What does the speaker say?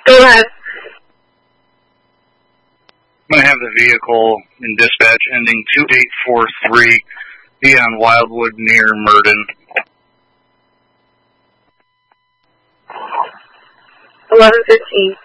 Go ahead. I'm going to have the vehicle in dispatch ending 2843 be on Wildwood near Murden. 11:15.